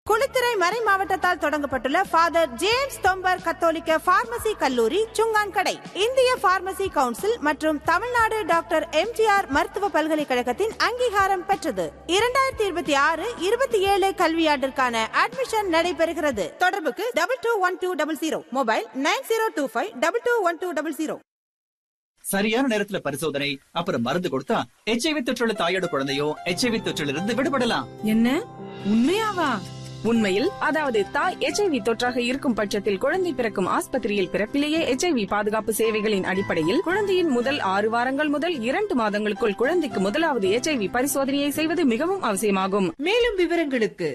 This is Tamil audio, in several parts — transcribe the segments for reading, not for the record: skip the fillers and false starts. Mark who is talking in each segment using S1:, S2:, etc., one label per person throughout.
S1: குளித்துறை மறை மாவட்டத்தால் தொடங்கப்பட்டுள்ள ஃபாதர் ஜேம்ஸ் தொம்பர் கத்தோலிக்க பார்மசி கல்லூரி சுங்கான்கடை இந்திய பார்மசி கவுன்சில் மற்றும் தமிழ்நாடு டாக்டர் எம்ஜிஆர் மருத்துவ பல்கலைக்கழகத்தின் அங்கீகாரம் பெற்றது. 2026-27 கல்வியாண்டிற்கான அட்மிஷன் நடைபெறுகிறது. தொடர்புக்கு 221200, மொபைல் 9025221200.
S2: சரியான நேரத்துல பரிசோதனை அப்புறம் மருந்து கொடுத்தா HIV தொற்றுள்ள தாயோட குழந்தையோ HIV தொற்றிலிருந்து விடுபடலாம்.
S3: என்ன உண்மையாவா?
S4: உண்மையில், அதாவது தாய் HIV தொற்றாக இருக்கும் பட்சத்தில் குழந்தை பிறக்கும் ஆஸ்பத்திரியில் பிறப்பிலேயே HIV பாதுகாப்பு சேவைகளின் அடிப்படையில் குழந்தையின் முதல் 6 வாரங்கள் முதல் 2 மாதங்களுக்குள் குழந்தைக்கு முதலாவது HIV பரிசோதனையை செய்வது மிகவும் அவசியமாகும்.
S3: மேலும் விவரங்களுக்கு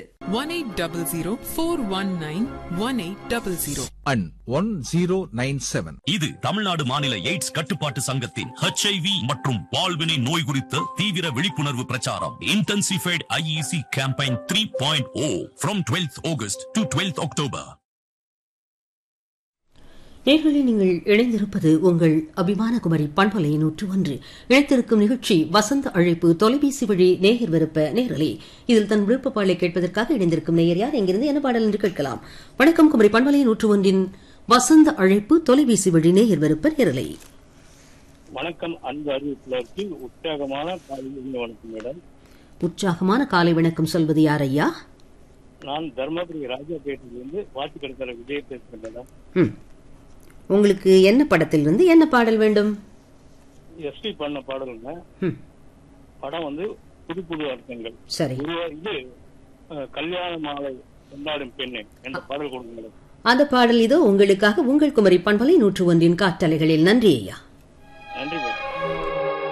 S3: 1800-419-1800
S5: and 1097.
S6: இது தமிழ்நாடு மாநில எய்ட்ஸ் கட்டுப்பாட்டு சங்கத்தின் HIV மற்றும் பால்வினை நோய் குறித்த தீவிர விழிப்புணர்வு பிரச்சாரம். Intensified IEC campaign 3.0 from 12th August to 12th October.
S7: நேர்களை நீங்கள் இணைந்திருப்பது உங்கள் அபிமான குமரி பண்பலை 101. இணைத்திருக்கும் நிகழ்ச்சி வசந்த அழைப்பு தொலைபேசி வழி நேயர் விருப்ப நேரலை. இதில் தன் விருப்ப பாடலை கேட்பதற்காக இணைந்திருக்கும் நேயர் யார், எங்கிருந்து என்ன பாடல் என்று கேட்கலாம். வணக்கம், குமரி பண்பலை 101 வசந்த அழைப்பு தொலைபேசி வழி நேயர் விருப்ப நேரலை.
S8: வணக்கம். அன்பு அறிவிப்பாளருக்கு உற்சாகமான காலை வணக்கம் மேடம்.
S7: உற்சாகமான காலை வணக்கம் சொல்வது யார் ஐயா?
S8: நான் தர்மபுரி ராஜாபேட்டையிலிருந்து வாட்சி கடற்கரை விஜய் பேசுகிறேன் மேடம்.
S7: உங்களுக்கு என்ன படத்திலிருந்து என்ன பாடல் வேண்டும்?
S8: எஸ்பி பண்ண பாடலுங்க. படம் வந்து புது புது அர்த்தங்கள்.
S7: சரி,
S8: இது கல்யாண மாலை கொண்டாடும் பெண்ணு என்ற பாடல் கொடுங்க மேடம்.
S7: அந்த பாடல் இதோ உங்களுக்காக உங்கள் குமரி பண்பலை 101 காற்றலைகளில். நன்றி ஐயா.